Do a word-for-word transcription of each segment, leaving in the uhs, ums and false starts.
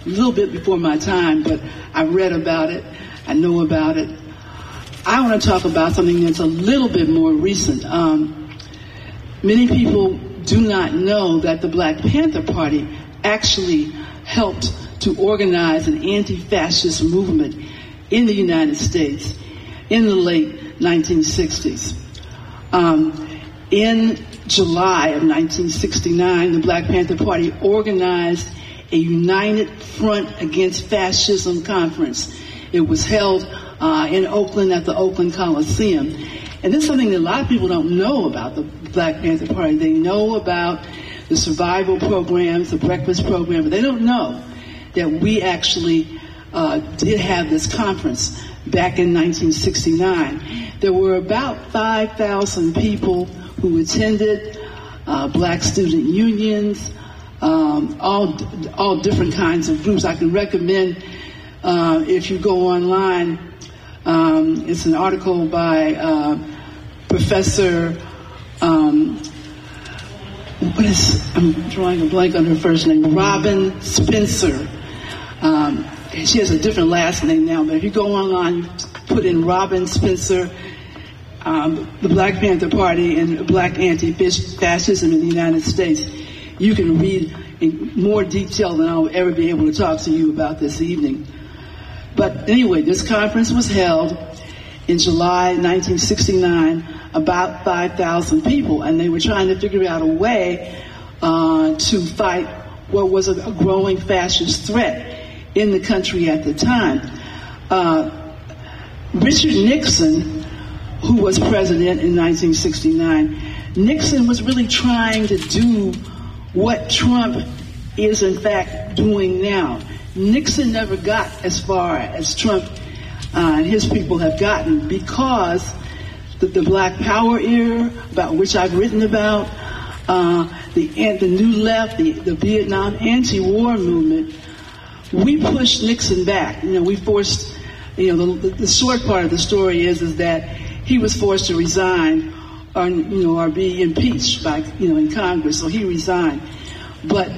a little bit before my time, but I read about it. I know about it. I want to talk about something that's a little bit more recent. Um, many people do not know that the Black Panther Party actually helped to organize an anti-fascist movement in the United States in the late nineteen sixties. Um, in July of nineteen sixty-nine, the Black Panther Party organized a United Front Against Fascism conference. It was held uh, in Oakland at the Oakland Coliseum. And this is something that a lot of people don't know about the Black Panther Party. They know about the survival programs, the breakfast program, but they don't know that we actually uh, did have this conference back in nineteen sixty-nine. There were about five thousand people who attended, uh, Black student unions, um, all all different kinds of groups. I can recommend, uh, if you go online, um, it's an article by uh, Professor, um, what is, I'm drawing a blank on her first name, Robin Spencer. Um, she has a different last name now, but if you go online, you put in Robin Spencer, um, the Black Panther Party and Black anti-fascism in the United States, you can read in more detail than I'll ever be able to talk to you about this evening. But anyway, this conference was held in July nineteen sixty-nine, about five thousand people, and they were trying to figure out a way uh, to fight what was a, a growing fascist threat in the country at the time. Uh, Richard Nixon, who was president in nineteen sixty-nine, Nixon was really trying to do what Trump is in fact doing now. Nixon never got as far as Trump uh, and his people have gotten because the, the Black Power era, about which I've written about, uh, the, the New Left, the, the Vietnam anti-war movement, we pushed Nixon back. You know, we forced, you know, the, the short part of the story is, is that he was forced to resign or, you know, or be impeached by, you know, in Congress, so he resigned. But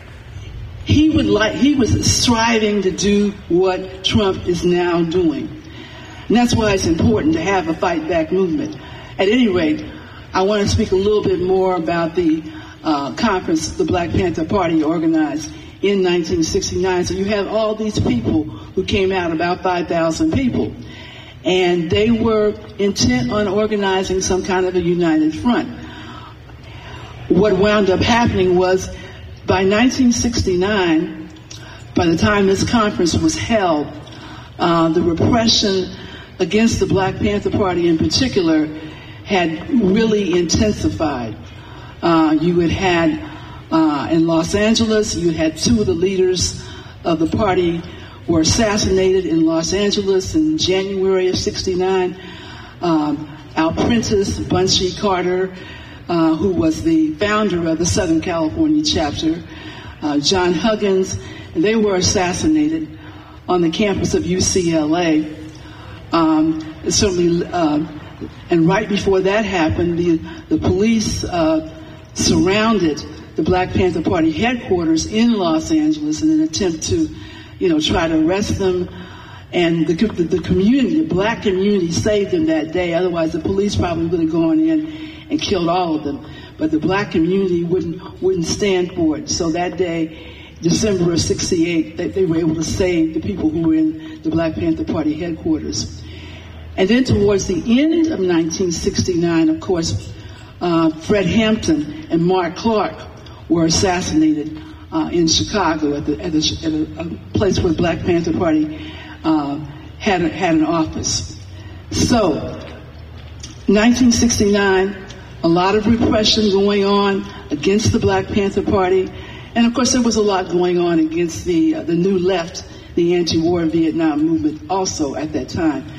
he would like, he was striving to do what Trump is now doing. And that's why it's important to have a fight back movement. At any rate, I want to speak a little bit more about the uh, conference the Black Panther Party organized in nineteen sixty-nine. So you have all these people who came out, about five thousand people, and they were intent on organizing some kind of a united front. What wound up happening was, by nineteen sixty-nine, by the time this conference was held, uh, the repression against the Black Panther Party in particular had really intensified. Uh, you had had uh, in Los Angeles, you had two of the leaders of the party were assassinated in Los Angeles in January of sixty-nine. Um, Al Prentice, Bunchy Carter, uh, who was the founder of the Southern California chapter, uh, John Huggins, and they were assassinated on the campus of U C L A. Um, certainly, uh, and right before that happened, the, the police uh, surrounded the Black Panther Party headquarters in Los Angeles in an attempt to, you know, try to arrest them. And the, the, the community, the black community, saved them that day. Otherwise, the police probably would have gone in and killed all of them. But the black community wouldn't wouldn't stand for it. So that day, December of sixty-eight, they, they were able to save the people who were in the Black Panther Party headquarters. And then towards the end of nineteen sixty-nine, of course, uh, Fred Hampton and Mark Clark were assassinated uh, in Chicago at, the, at, the, at a, a place where the Black Panther Party uh, had, a, had an office. So, nineteen sixty-nine, a lot of repression going on against the Black Panther Party. And of course, there was a lot going on against the uh, the New Left, the anti-war Vietnam movement also at that time.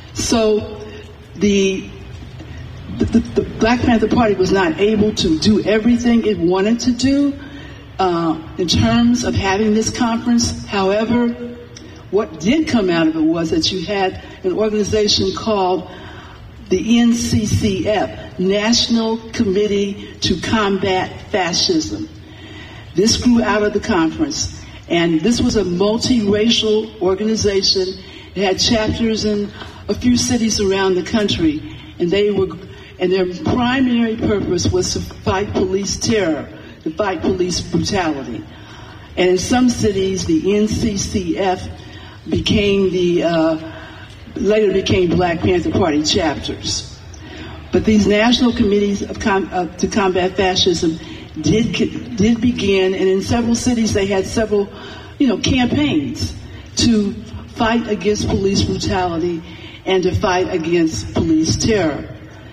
So the, the, the Black Panther Party was not able to do everything it wanted to do uh, in terms of having this conference. However, what did come out of it was that you had an organization called the N C C F, National Committee to Combat Fascism. This grew out of the conference, And this was a multiracial organization. It had chapters in a few cities around the country, and they were, and their primary purpose was to fight police terror, to fight police brutality. And in some cities, the N C C F became the, uh, later became Black Panther Party chapters. But these national committees of com- uh, to combat fascism did did begin, and in several cities they had several, you know, campaigns to fight against police brutality and to fight against police terror.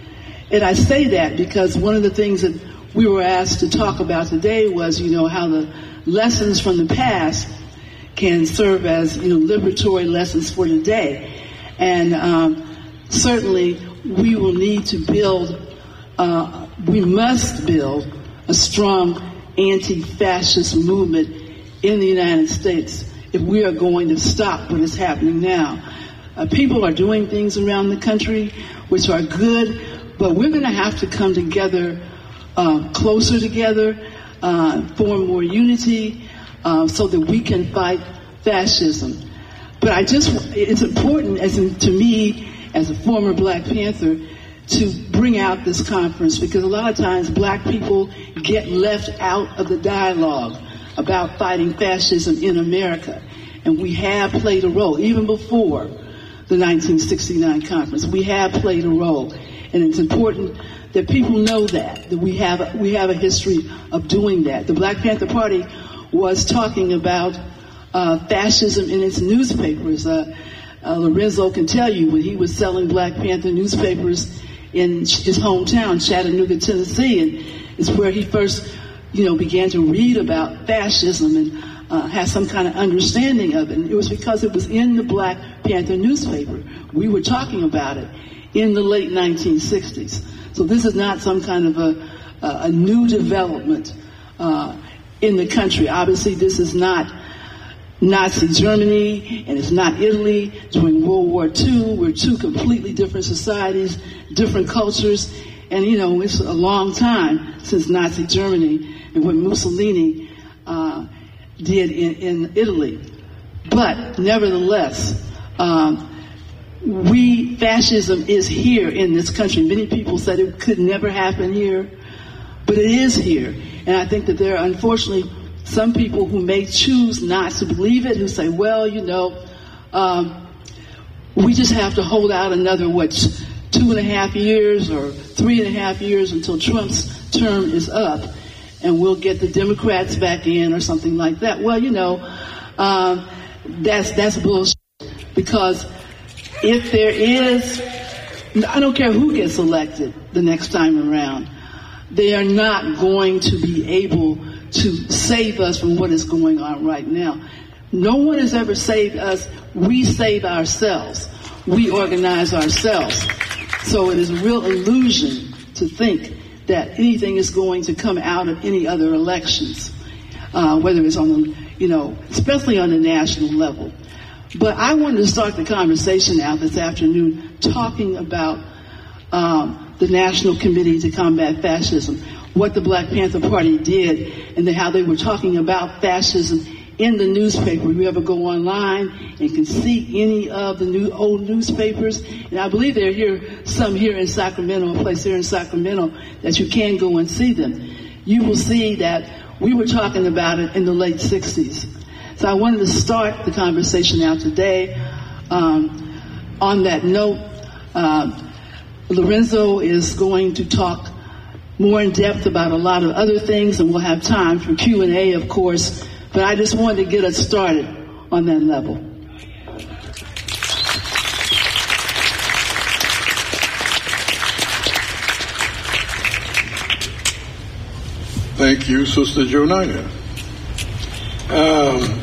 And I say that because one of the things that we were asked to talk about today was, you know, how the lessons from the past can serve as, you know, liberatory lessons for today. And um, certainly we will need to build, uh, we must build a strong anti-fascist movement in the United States if we are going to stop what is happening now. Uh, people are doing things around the country which are good, but we're going to have to come together, uh, closer together, uh, form more unity, uh, so that we can fight fascism. But I just, it's important as in, to me, as a former Black Panther, to bring out this conference, because a lot of times Black people get left out of the dialogue about fighting fascism in America. And we have played a role, even before the nineteen sixty-nine conference. We have played a role. And it's important that people know that, that we have, we have a history of doing that. The Black Panther Party was talking about uh, fascism in its newspapers. Uh, uh, Lorenzo can tell you when he was selling Black Panther newspapers in his hometown, Chattanooga, Tennessee, and it's where he first, you know, began to read about fascism and uh, have some kind of understanding of it. And it was because it was in the Black Panther newspaper. We were talking about it in the late nineteen sixties. So this is not some kind of a, a new development uh, in the country. Obviously, this is not Nazi Germany, and it's not Italy during World War Two. We're two completely different societies, different cultures, and, you know, it's a long time since Nazi Germany and what Mussolini uh, did in, in Italy. But nevertheless, um, we, fascism is here in this country. Many people said it could never happen here, but it is here. And I think that there are, unfortunately, some people who may choose not to believe it, who say, well, you know, um, we just have to hold out another, what, two and a half years or three and a half years until Trump's term is up, and we'll get the Democrats back in or something like that. Well, you know, um, that's that's bullshit, because if there is, I don't care who gets elected the next time around, they are not going to be able to save us from what is going on right now. No one has ever saved us. We save ourselves. We organize ourselves. So it is a real illusion to think that anything is going to come out of any other elections, uh, whether it's on the, you know, especially on the national level. But I wanted to start the conversation out this afternoon talking about um, the National Committee to Combat Fascism, what the Black Panther Party did, and then how they were talking about fascism in the newspaper. If you ever go online and can see any of the new old newspapers, and I believe there are here, some here in Sacramento, a place here in Sacramento, that you can go and see them. You will see that we were talking about it in the late sixties. So I wanted to start the conversation out today um, on that note. Uh, Lorenzo is going to talk more in depth about a lot of other things, and we'll have time for Q and A, of course. But I just wanted to get us started on that level. Thank you, Sister Jonina. Um,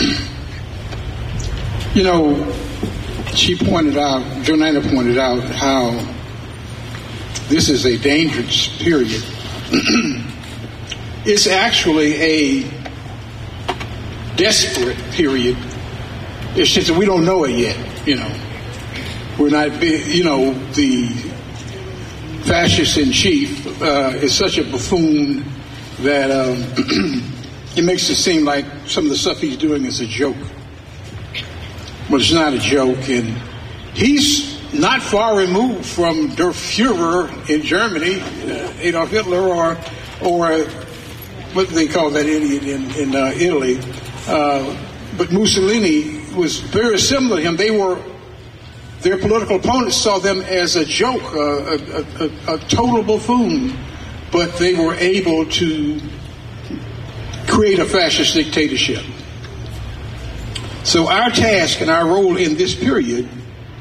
you know, she pointed out, Jonina pointed out how this is a dangerous period. It's actually a desperate period. It's just that we don't know it yet, you know. We're not, you know, the fascist in chief uh, is such a buffoon that um, it makes it seem like some of the stuff he's doing is a joke. But it's not a joke, and he's not far removed from Der Fuhrer in Germany, uh, Adolf Hitler, or or what do they call that idiot in, in uh, Italy. Uh, but Mussolini was very similar to him. They were, their political opponents saw them as a joke, uh, a, a, a, a total buffoon, but they were able to create a fascist dictatorship. So our task and our role in this period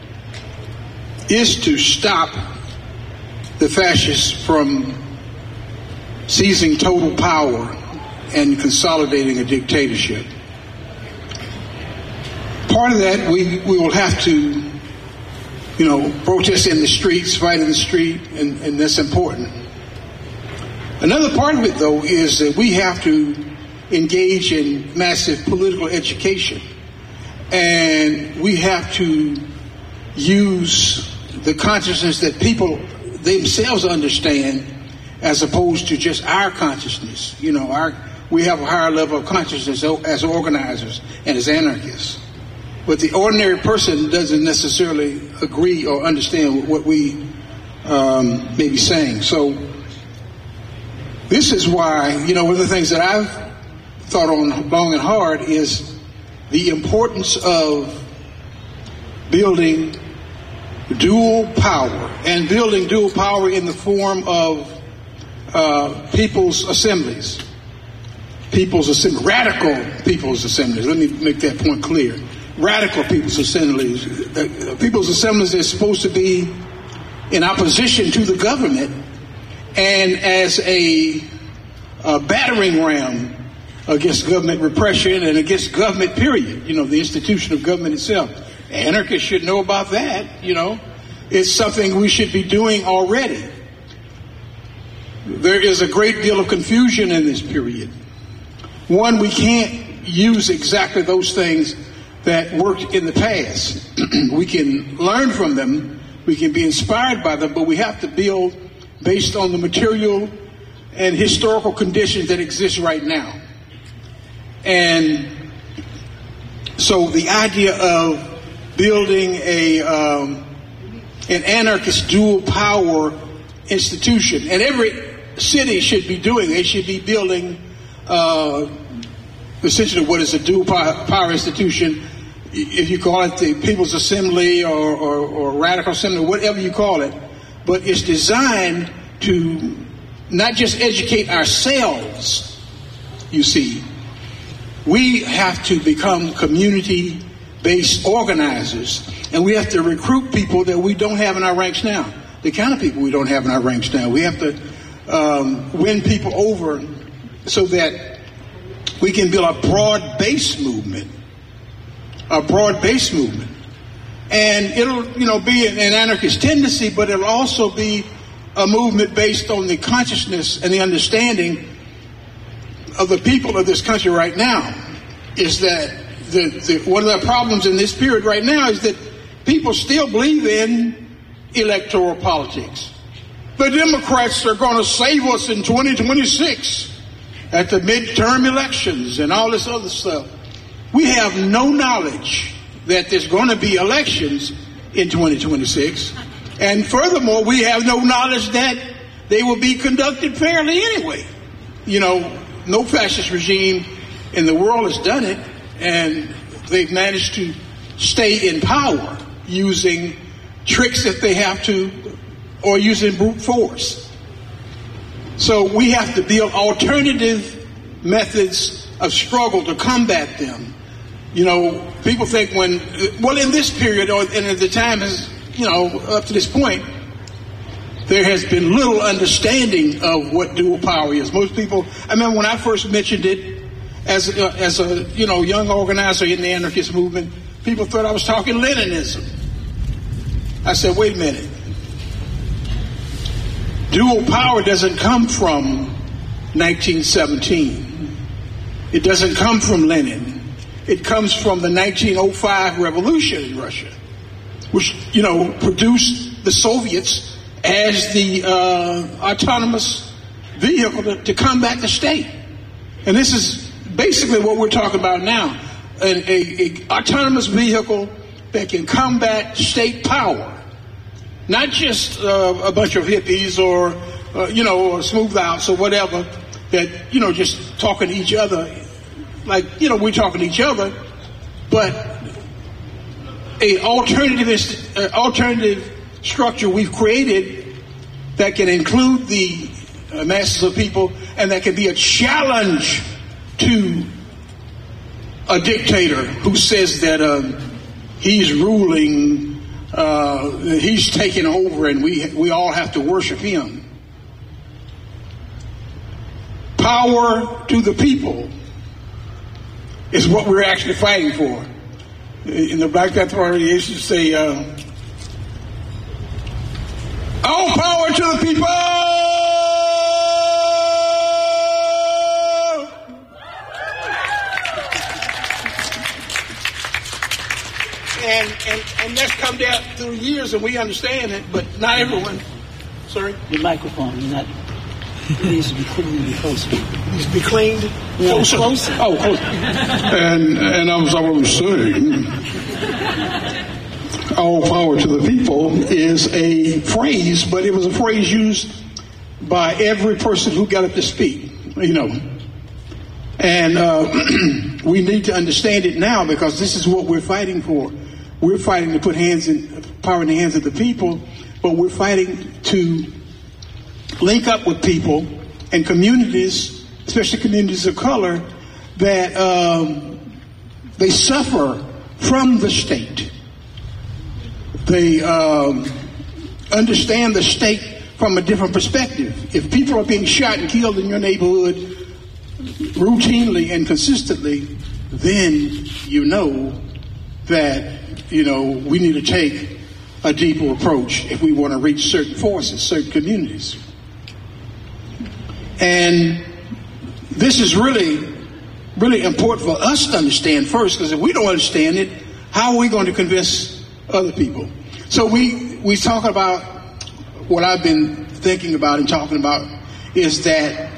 is to stop the fascists from seizing total power and consolidating a dictatorship. Part of that, we, we will have to, you know, protest in the streets, fight in the street, and, and that's important. Another part of it, though, is that we have to engage in massive political education. And we have to use the consciousness that people themselves understand as opposed to just our consciousness. You know, our we have a higher level of consciousness as organizers and as anarchists. But the ordinary person doesn't necessarily agree or understand with what we um, may be saying. So this is why, you know, one of the things that I've thought on long and hard is the importance of building dual power, and building dual power in the form of uh, people's assemblies. People's assemblies, radical people's assemblies. Let me make that point clear. Radical people's assemblies. Uh, people's assemblies are supposed to be in opposition to the government and as a, a battering ram against government repression and against government, period. You know, the institution of government itself. Anarchists should know about that, you know. It's something we should be doing already. There is a great deal of confusion in this period. One, we can't use exactly those things that worked in the past. We can learn from them, we can be inspired by them, but we have to build based on the material and historical conditions that exist right now. And so the idea of building a um, an anarchist dual power institution, and every city should be doing, they should be building uh, essentially what is a dual power institution, if you call it the People's Assembly or, or, or Radical Assembly, whatever you call it, but it's designed to not just educate ourselves, you see. We have to become community-based organizers, and we have to recruit people that we don't have in our ranks now, the kind of people we don't have in our ranks now. We have to um, win people over so that we can build a broad-based movement, a broad-based movement. And it'll, you know, be an anarchist tendency, but it'll also be a movement based on the consciousness and the understanding of the people of this country right now. Is that the, the one of the problems in this period right now is that people still believe in electoral politics. The Democrats are going to save us in twenty twenty-six at the midterm elections and all this other stuff. We have no knowledge that there's going to be elections in twenty twenty-six. And furthermore, we have no knowledge that they will be conducted fairly anyway. You know, no fascist regime in the world has done it, and they've managed to stay in power using tricks if they have to, or using brute force. So we have to build alternative methods of struggle to combat them. You know, people think when, well, in this period, or and at the time is, you know, up to this point, there has been little understanding of what dual power is. Most people, I remember when I first mentioned it as a, as a, you know, young organizer in the anarchist movement, people thought I was talking Leninism. I said, wait a minute. Dual power doesn't come from nineteen seventeen. It doesn't come from Lenin. It comes from the nineteen oh five revolution in Russia, which, you know, produced the Soviets as the uh, autonomous vehicle to, to combat the state. And this is basically what we're talking about now, an a, a autonomous vehicle that can combat state power, not just uh, a bunch of hippies or, uh, you know, or smooth outs or whatever that, you know, just talking to each other like, you know, we're talking to each other, but a alternative, uh, alternative structure we've created that can include the uh, masses of people and that can be a challenge to a dictator who says that um, he's ruling, uh, he's taking over, and we we all have to worship him. Power to the people is what we're actually fighting for. In the Black Panther Party, they used to say, uh, "All power to the people." And, and and that's come down through years, and we understand it, but not everyone. Sorry? Your microphone, you're not... It needs to be cleaned closer. It needs to be cleaned no, closer. closer. Oh, closer. and, and I was, I was saying, all power to the people is a phrase, but it was a phrase used by every person who got up to speak, you know. And uh, we need to understand it now, because this is what we're fighting for. We're fighting to put hands in power in the hands of the people, but we're fighting to link up with people and communities, especially communities of color, that um, they suffer from the state. They um, understand the state from a different perspective. If people are being shot and killed in your neighborhood routinely and consistently, then you know that, you know, we need to take a deeper approach if we want to reach certain forces, certain communities. And this is really, really important for us to understand first, because if we don't understand it, how are we going to convince other people? So we, we talk about, what I've been thinking about and talking about is that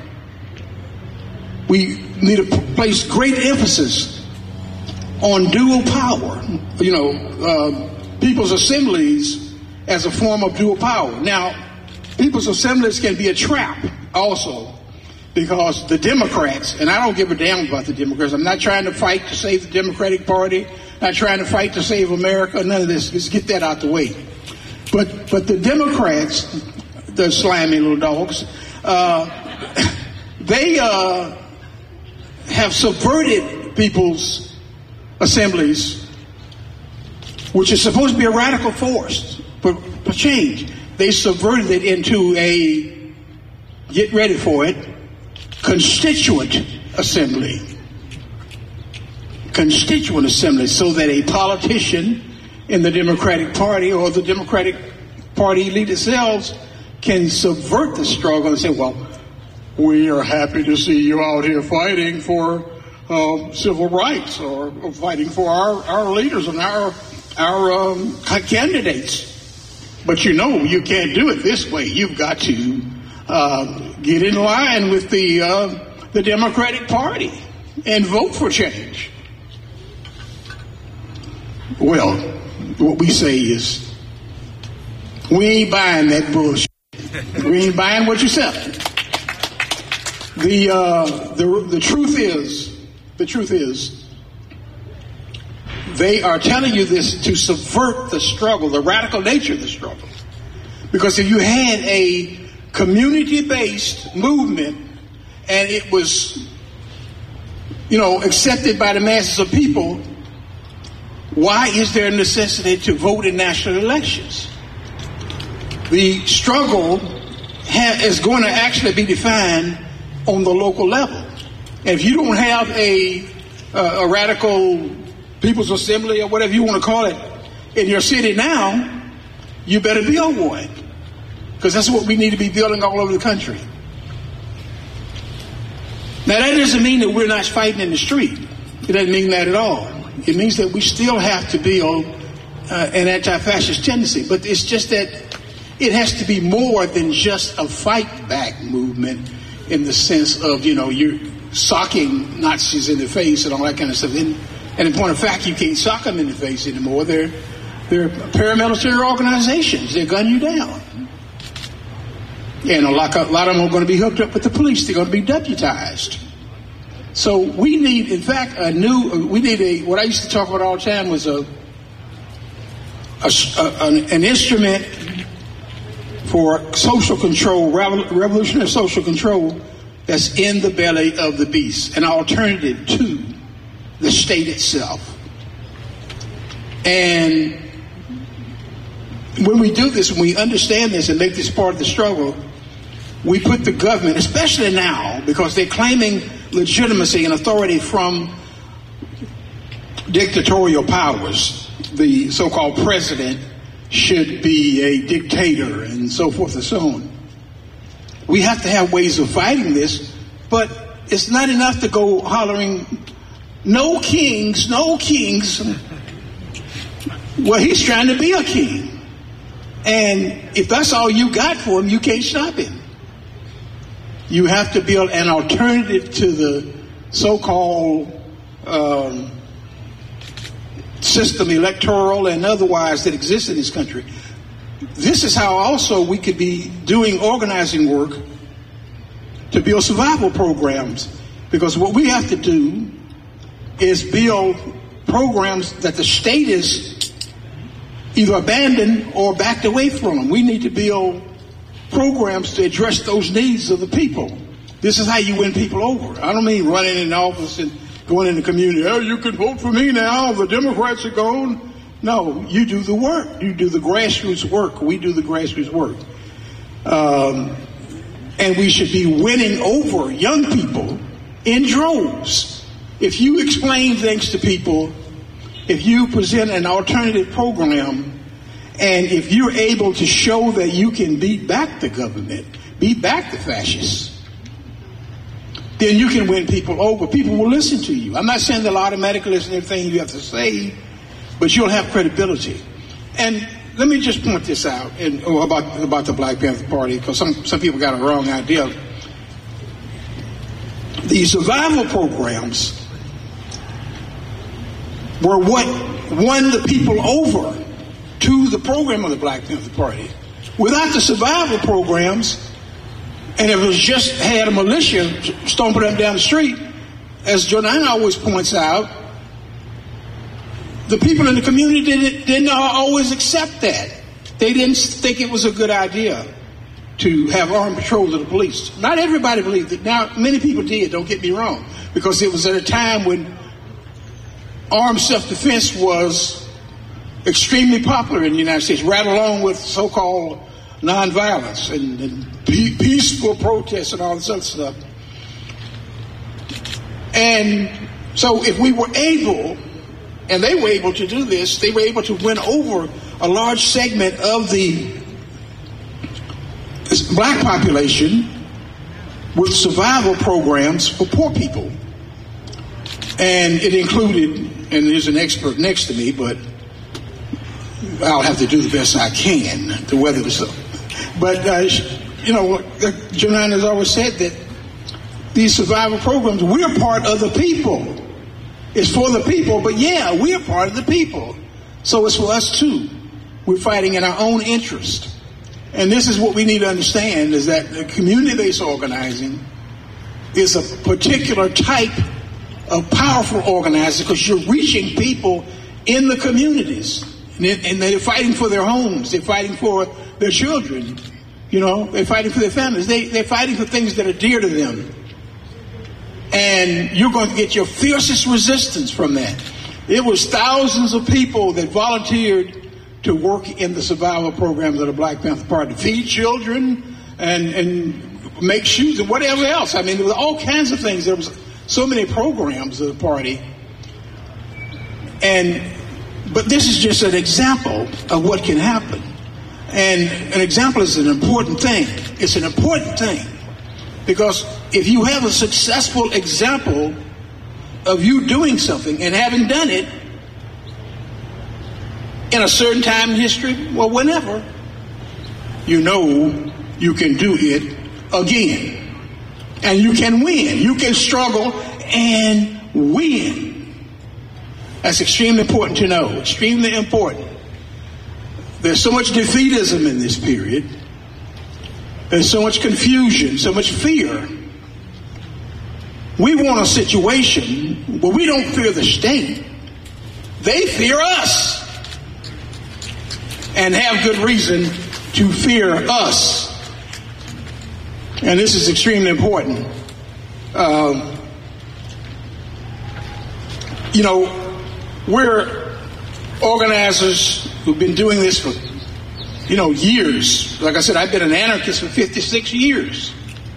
we need to place great emphasis on dual power, you know, uh, people's assemblies as a form of dual power. Now, people's assemblies can be a trap also, because the Democrats, and I don't give a damn about the Democrats. I'm not trying to fight to save the Democratic Party, not trying to fight to save America, none of this. Let's get that out the way. But but the Democrats, the slimy little dogs, uh, they uh, have subverted people's assemblies, which is supposed to be a radical force for, for change. They subverted it into a, get ready for it, constituent assembly. Constituent assembly, so that a politician in the Democratic Party or the Democratic Party elite themselves can subvert the struggle and say, well, we are happy to see you out here fighting for uh, civil rights, or, or fighting for our, our leaders and our, our um, candidates. But you know, you can't do it this way. You've got to uh, get in line with the uh, the Democratic Party and vote for change. Well, what we say is, we ain't buying that bullshit. We ain't buying what you're selling. The uh, the the truth is, the truth is, they are telling you this to subvert the struggle, the radical nature of the struggle. Because if you had a community-based movement and it was, you know, accepted by the masses of people, why is there a necessity to vote in national elections? The struggle ha- is going to actually be defined on the local level. And if you don't have a, uh, a radical people's assembly or whatever you want to call it in your city now, you better build one. Because that's what we need to be building all over the country. Now, that doesn't mean that we're not fighting in the street. It doesn't mean that at all. It means that we still have to build uh, an anti-fascist tendency. But it's just that it has to be more than just a fight back movement, in the sense of, you know, you're socking Nazis in the face and all that kind of stuff. And, and in point of fact, you can't sock them in the face anymore. They're, they're paramilitary organizations. They gun you down. And a lot, a lot of them are going to be hooked up with the police. They're going to be deputized. So we need, in fact, a new, we need a, what I used to talk about all the time was a, a, a an, an instrument for social control, revolutionary social control that's in the belly of the beast, an alternative to the state itself. And when we do this, when we understand this and make this part of the struggle, we put the government, especially now, because they're claiming legitimacy and authority from dictatorial powers. The so-called president should be a dictator and so forth and so on. We have to have ways of fighting this, but it's not enough to go hollering, no kings, no kings. Well, he's trying to be a king. And if that's all you got for him, you can't stop him. You have to build an alternative to the so-called um, system, electoral and otherwise, that exists in this country. This is how also we could be doing organizing work to build survival programs. Because what we have to do is build programs that the state is either abandoned or backed away from. We need to build programs to address those needs of the people. This is how you win people over. I don't mean running in office and going in the community, oh, you can vote for me now, the Democrats are gone. No, you do the work. You do the grassroots work. We do the grassroots work. Um, and we should be winning over young people in droves. If you explain things to people, if you present an alternative program, and if you're able to show that you can beat back the government, beat back the fascists, then you can win people over. People will listen to you. I'm not saying they'll automatically listen to everything you have to say, but you'll have credibility. And let me just point this out and, oh, about, about the Black Panther Party, because some, some people got a wrong idea. The survival programs were what won the people over to the program of the Black Panther Party. Without the survival programs, and if it was just had a militia stomping them down the street, as Jonathan always points out, the people in the community didn't, didn't always accept that. They didn't think it was a good idea to have armed patrols of the police. Not everybody believed it. Now, many people did, don't get me wrong, because it was at a time when armed self-defense was extremely popular in the United States, right along with so-called nonviolence and, and peaceful protests and all this other stuff. And so if we were able, and they were able to do this, they were able to win over a large segment of the black population with survival programs for poor people. And it included, and there's an expert next to me, but I'll have to do the best I can to weather the storm. But, uh, you know, Joanna has always said that these survival programs, we're part of the people. It's for the people, but yeah, we're part of the people. So it's for us too. We're fighting in our own interest. And this is what we need to understand, is that the community-based organizing is a particular type of powerful organizing, because you're reaching people in the communities. And they're fighting for their homes. They're fighting for their children. You know, they're fighting for their families. They, they're fighting for things that are dear to them. And you're going to get your fiercest resistance from that. It was thousands of people that volunteered to work in the survival programs of the Black Panther Party, to feed children and, and make shoes and whatever else. I mean, there were all kinds of things. There was so many programs of the party. And But this is just an example of what can happen. And an example is an important thing. It's an important thing. Because if you have a successful example of you doing something and having done it in a certain time in history, well, whenever, you know you can do it again. And you can win. You can struggle and win. That's extremely important to know. Extremely important. There's so much defeatism in this period. There's so much confusion, so much fear. We want a situation where we don't fear the state. They fear us. And have good reason to fear us. And this is extremely important. Um, you know, we're organizers who've been doing this for, you know, years. Like I said, I've been an anarchist for fifty-six years.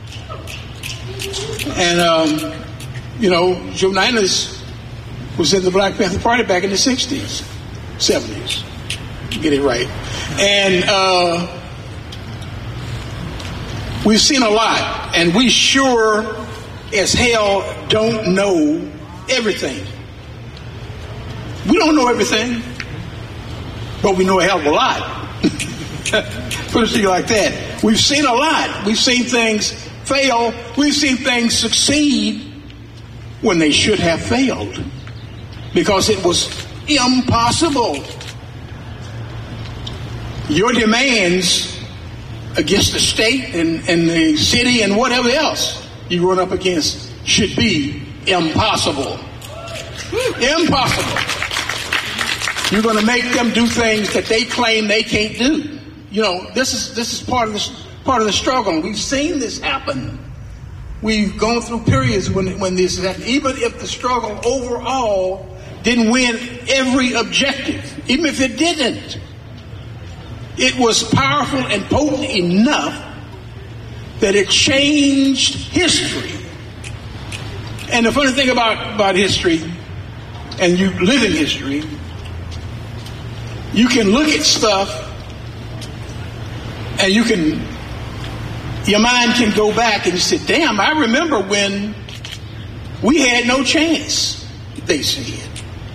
And, um, you know, Joe Ninus was in the Black Panther Party back in the sixties, seventies. Get it right. And uh, we've seen a lot, and we sure as hell don't know everything. We don't know everything, but we know a hell of a lot. Put it to you like that. We've seen a lot. We've seen things fail. We've seen things succeed when they should have failed because it was impossible. Your demands against the state and, and the city and whatever else you run up against should be impossible. Impossible. You're going to make them do things that they claim they can't do. You know, this is this is part of the part of the struggle. We've seen this happen. We've gone through periods when when this has happened. Even if the struggle overall didn't win every objective, even if it didn't, it was powerful and potent enough that it changed history. And the funny thing about, about history, and you live in history, you can look at stuff and you can, your mind can go back and you say, damn, I remember when we had no chance, they said.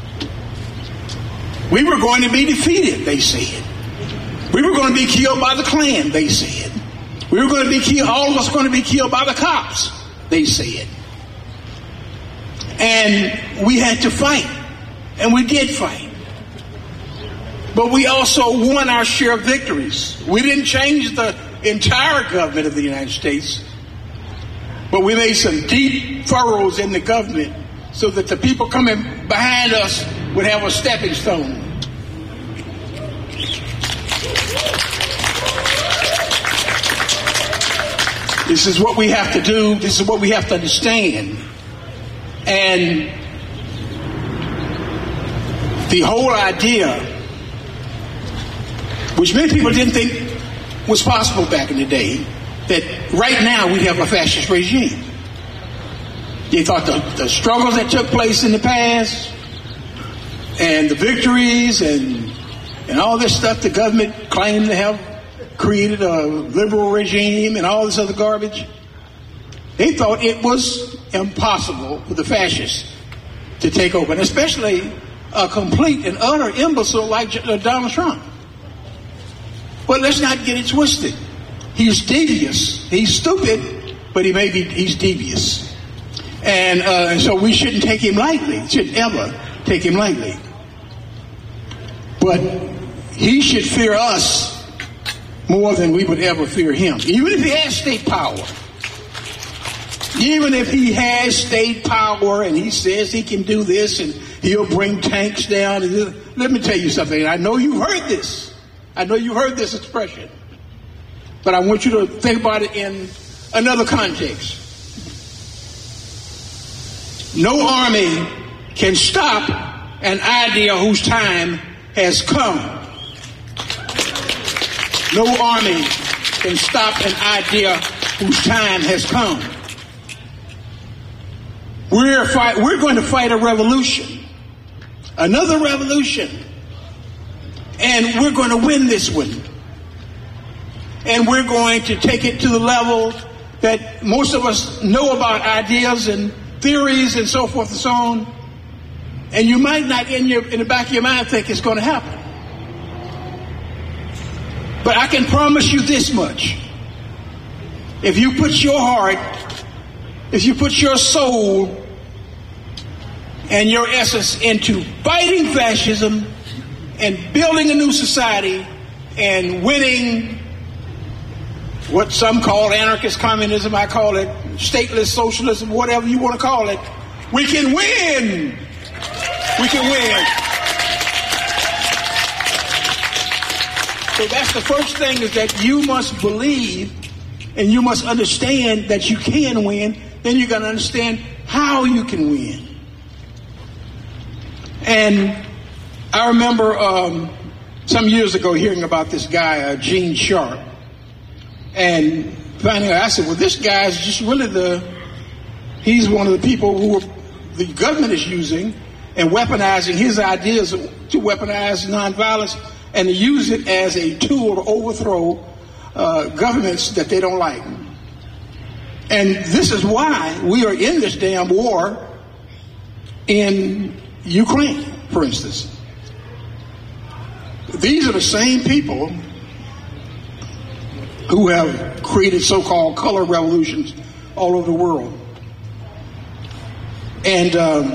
We were going to be defeated, they said. We were going to be killed by the Klan, they said. We were going to be killed, all of us going to be killed by the cops, they said. And we had to fight. And we did fight. But we also won our share of victories. We didn't change the entire government of the United States. But we made some deep furrows in the government so that the people coming behind us would have a stepping stone. This is what we have to do. This is what we have to understand. And the whole idea, which many people didn't think was possible back in the day, that right now we have a fascist regime. They thought the, the struggles that took place in the past and the victories and and all this stuff the government claimed to have created a liberal regime and all this other garbage, they thought it was impossible for the fascists to take over, and especially a complete and utter imbecile like Donald Trump. But let's not get it twisted. He's devious. He's stupid, but he may be, he's devious. And, uh, and so we shouldn't take him lightly. Shouldn't ever take him lightly. But he should fear us more than we would ever fear him. Even if he has state power. Even if he has state power and he says he can do this and he'll bring tanks down. Let me tell you something. I know you've heard this. I know you've heard this expression. But I want you to think about it in another context. No army can stop an idea whose time has come. No army can stop an idea whose time has come. We're fight, we're going to fight a revolution. Another revolution. And we're going to win this one. And we're going to take it to the level that most of us know about ideas and theories and so forth and so on. And you might not in your in the back of your mind think it's going to happen. But I can promise you this much. If you put your heart if you put your soul and your essence into fighting fascism and building a new society and winning what some call anarchist communism, I call it stateless socialism, whatever you want to call it, we can win. We can win. So that's the first thing, is that you must believe and you must understand that you can win. Then you're going to understand how you can win. And I remember um, some years ago hearing about this guy, uh, Gene Sharp. And finally I said, well, this guy is just really the, he's one of the people who the government is using and weaponizing his ideas to weaponize nonviolence and to use it as a tool to overthrow uh, governments that they don't like. And this is why we are in this damn war in Ukraine, for instance. These are the same people who have created so-called color revolutions all over the world. And um,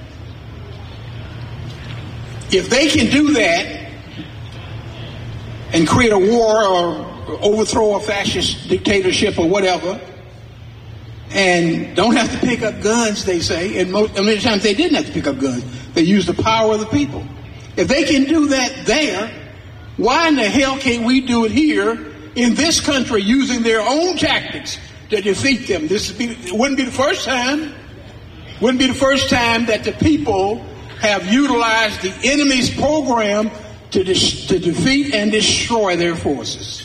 if they can do that and create a war or overthrow a fascist dictatorship or whatever, and don't have to pick up guns, they say, and most, and many times they didn't have to pick up guns. They used the power of the people. If they can do that there, why in the hell can't we do it here in this country using their own tactics to defeat them? This would be, it wouldn't be the first time. Wouldn't be the first time that the people have utilized the enemy's program to, dis- to defeat and destroy their forces.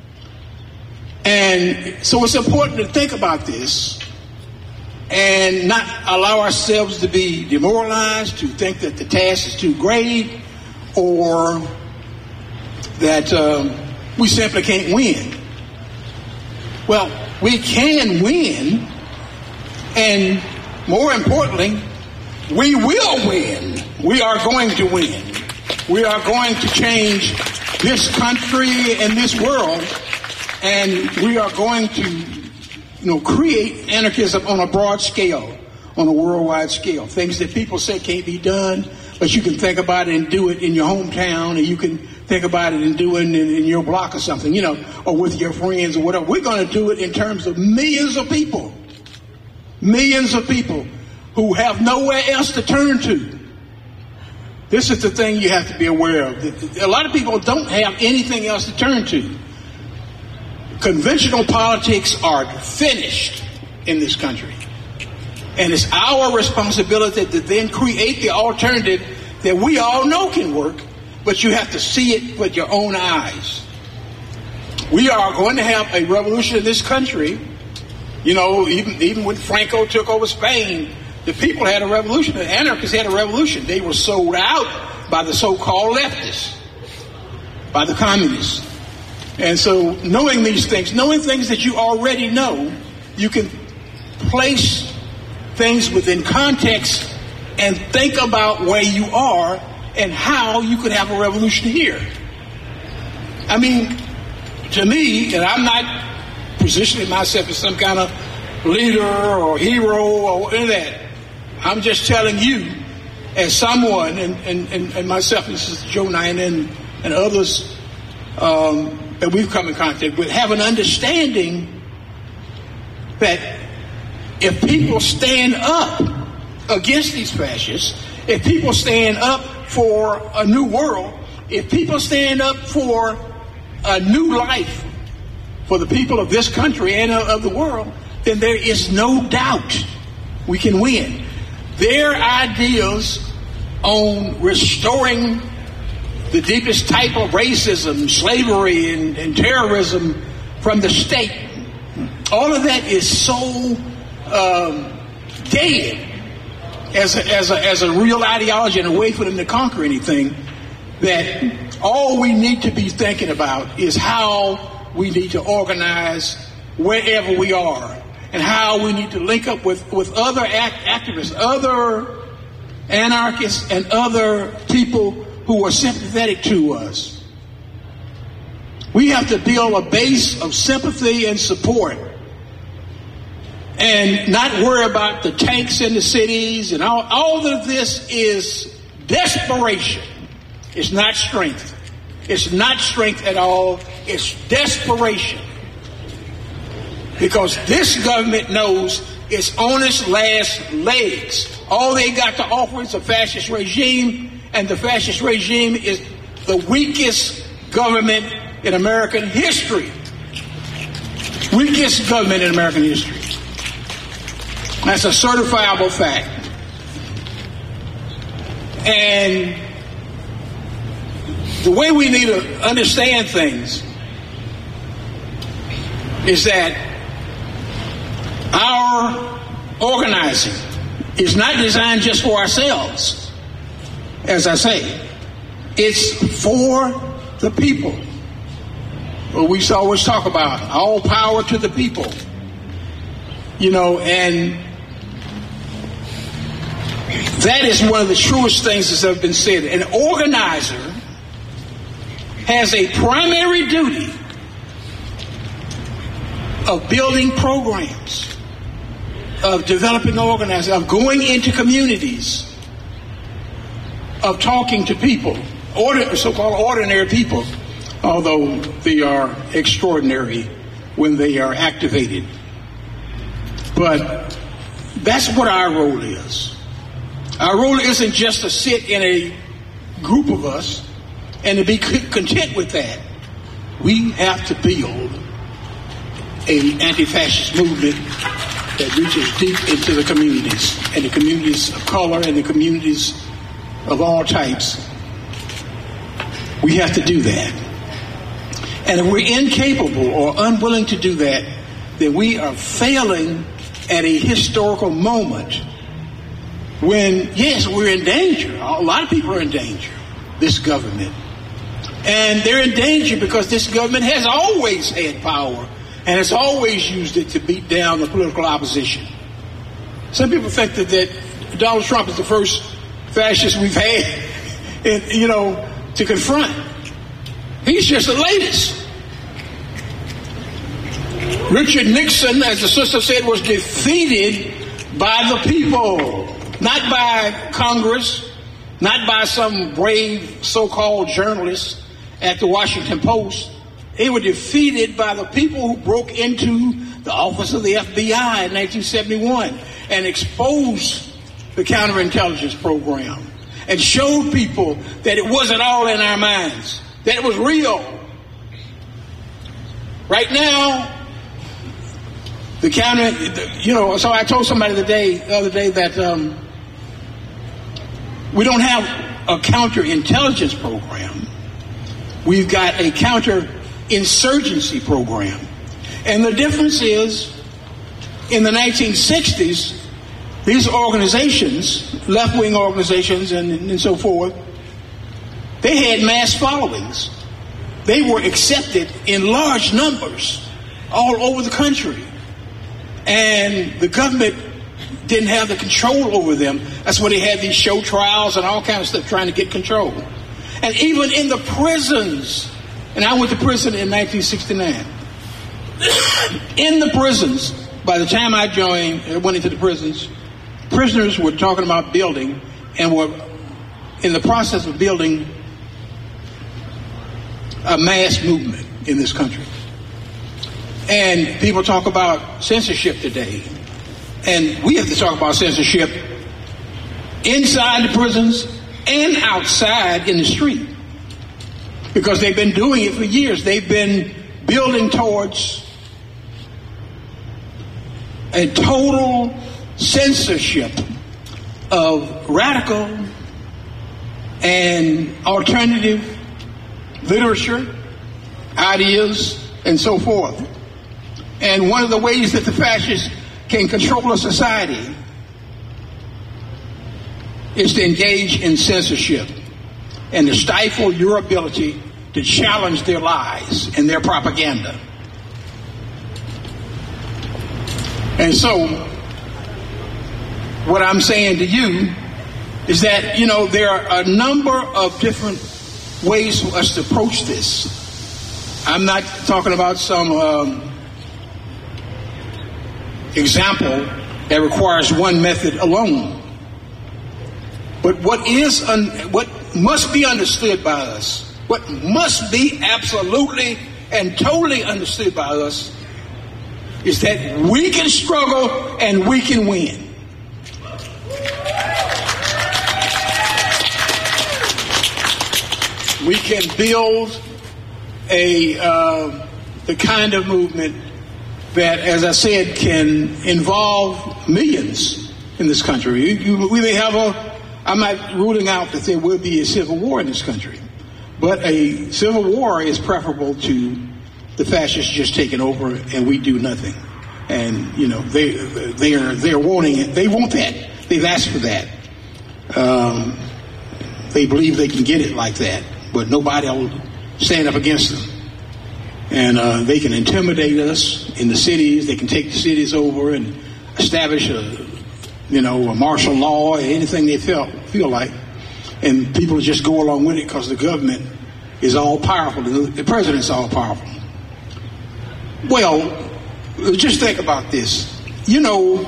And so it's important to think about this and not allow ourselves to be demoralized, to think that the task is too great, or that um, we simply can't win. Well, we can win, and more importantly, we will win. We are going to win. We are going to change this country and this world, and we are going to, you know, create anarchism on a broad scale, on a worldwide scale. Things that people say can't be done, but you can think about it and do it in your hometown, and you can think about it and do it in, in your block or something, you know, or with your friends or whatever. We're going to do it in terms of millions of people. Millions of people who have nowhere else to turn to. This is the thing you have to be aware of. A lot of people don't have anything else to turn to. Conventional politics are finished in this country. And it's our responsibility to then create the alternative that we all know can work, but you have to see it with your own eyes. We are going to have a revolution in this country. You know, even, even when Franco took over Spain, the people had a revolution. The anarchists had a revolution. They were sold out by the so-called leftists, by the communists. And so knowing these things, knowing things that you already know, you can place things within context and think about where you are and how you could have a revolution here. I mean, to me, and I'm not positioning myself as some kind of leader or hero or any of that. I'm just telling you, as someone, and, and, and, and myself, this is Joe Nine and, and others um, that we've come in contact with, have an understanding that if people stand up against these fascists, if people stand up for a new world, if people stand up for a new life for the people of this country and of the world, then there is no doubt we can win. Their ideas on restoring the deepest type of racism, slavery, and, and terrorism from the state, all of that is so um, dead as a, as, a, as a real ideology and a way for them to conquer anything, that all we need to be thinking about is how we need to organize wherever we are, and how we need to link up with, with other act, activists, other anarchists, and other people who are sympathetic to us. We have to build a base of sympathy and support and not worry about the tanks in the cities and all. All of this is desperation. It's not strength. It's not strength at all. It's desperation. Because this government knows it's on its last legs. All they got to offer is a fascist regime, and the fascist regime is the weakest government in American history. Weakest government in American history. That's a certifiable fact. And the way we need to understand things is that our organizing is not designed just for ourselves, as I say. It's for the people. Well, we always talk about all power to the people. You know, and that is one of the truest things that have been said. An organizer has a primary duty of building programs, of developing organizing, of going into communities, of talking to people, order, so-called ordinary people, although they are extraordinary when they are activated. But that's what our role is. Our role isn't just to sit in a group of us and to be content with that. We have to build an anti-fascist movement that reaches deep into the communities, and the communities of color and the communities of all types. We have to do that. And if we're incapable or unwilling to do that, then we are failing at a historical moment when, yes, we're in danger. A lot of people are in danger, this government. And they're in danger because this government has always had power and has always used it to beat down the political opposition. Some people think that, that Donald Trump is the first fascist we've had, and, you know, to confront. He's just the latest. Richard Nixon, as the sister said, was defeated by the people, not by Congress, not by some brave so-called journalist at the Washington Post. They were defeated by the people who broke into the office of the F B I in nineteen seventy-one and exposed the counterintelligence program and showed people that it wasn't all in our minds, that it was real. Right now, the counter, you know, so I told somebody the day, the other day that um, we don't have a counterintelligence program. We've got a counterinsurgency program. And the difference is, in the nineteen sixties, these organizations, left-wing organizations and, and so forth, they had mass followings. They were accepted in large numbers all over the country. And the government didn't have the control over them. That's why they had these show trials and all kinds of stuff trying to get control. And even in the prisons, and I went to prison in nineteen sixty-nine. In the prisons, by the time I joined, I went into the prisons, prisoners were talking about building and were in the process of building a mass movement in this country. And people talk about censorship today. And we have to talk about censorship inside the prisons and outside in the street. Because they've been doing it for years. They've been building towards a total censorship of radical and alternative literature, ideas, and so forth. And one of the ways that the fascists can control a society is to engage in censorship and to stifle your ability to challenge their lies and their propaganda. And so, what I'm saying to you is that, you know, there are a number of different ways for us to approach this. I'm not talking about some um, example that requires one method alone. But what is un, what must be understood by us, what must be absolutely and totally understood by us, is that we can struggle and we can win. We can build a uh, the kind of movement that, as I said, can involve millions in this country. You, you, we may have a, I'm not ruling out that there will be a civil war in this country, but a civil war is preferable to the fascists just taking over and we do nothing. And, you know, they, they are, they're wanting it. They want that. They've asked for that. Um, they believe they can get it like that, but nobody will stand up against them. And uh, they can intimidate us in the cities. They can take the cities over and establish a, you know, a martial law or anything they feel feel like. And people just go along with it because the government is all powerful. The president's all powerful. Well, just think about this. You know,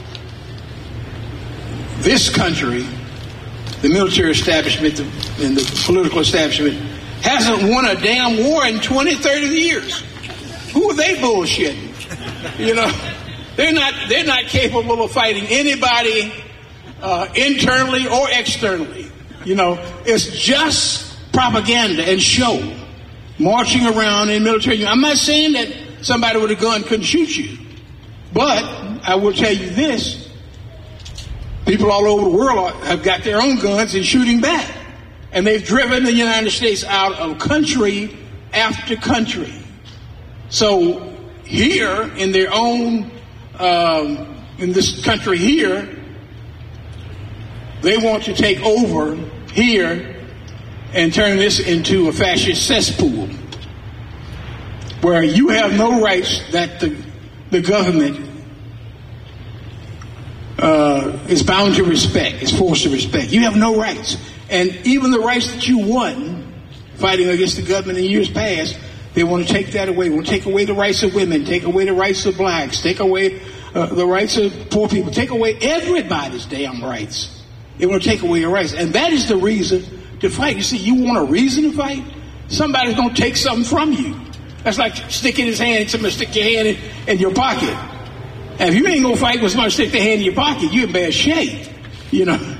this country, the military establishment and the political establishment, hasn't won a damn war in twenty, thirty years. Who are they bullshitting? You know, they're not they're not capable of fighting anybody uh, internally or externally. You know, it's just propaganda and show, marching around in military. I'm not saying that somebody with a gun couldn't shoot you, but I will tell you this: people all over the world have got their own guns and shooting back. And they've driven the United States out of country after country. So here, in their own, um, in this country here, they want to take over here and turn this into a fascist cesspool, where you have no rights that the, the government uh, is bound to respect, is forced to respect. You have no rights. And even the rights that you won fighting against the government in years past, they want to take that away. They want to take away the rights of women, take away the rights of blacks, take away uh, the rights of poor people, take away everybody's damn rights. They want to take away your rights. And that is the reason to fight. You see, you want a reason to fight? Somebody's going to take something from you. That's like sticking his hand, somebody stick your hand in, in your pocket. And if you ain't going to fight with somebody stick their hand in your pocket, you're in bad shape. You know.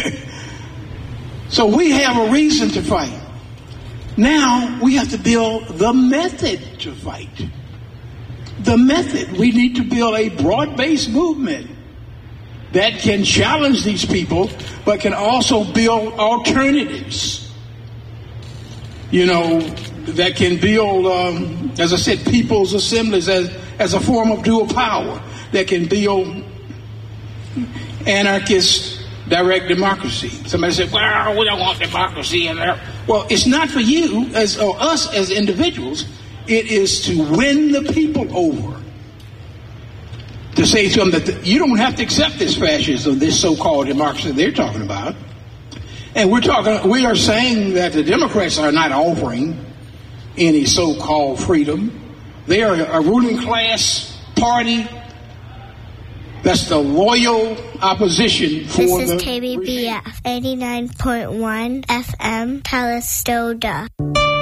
So we have a reason to fight. Now we have to build the method to fight. The method. We need to build a broad-based movement that can challenge these people, but can also build alternatives. You know, that can build, um, as I said, people's assemblies as, as a form of dual power. That can build anarchist direct democracy. Somebody said, well, we don't want democracy in there. Well, it's not for you as or us as individuals. It is to win the people over. To say to them that the, you don't have to accept this fascism, this so-called democracy they're talking about. And we're talking, we are saying that the Democrats are not offering any so-called freedom. They are a ruling class party. That's the loyal opposition for the... This is K B B F eighty-nine point one F M, Calistoga.